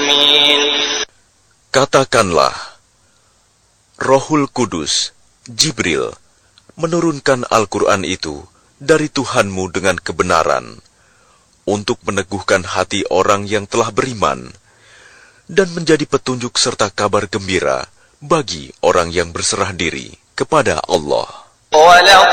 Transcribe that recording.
المسلمين. Katakanlah, Rohul Kudus, Jibril, menurunkan Al-Quran itu dari Tuhanmu dengan kebenaran, untuk meneguhkan hati orang yang telah beriman, dan menjadi petunjuk serta kabar gembira bagi orang yang berserah diri kepada Allah.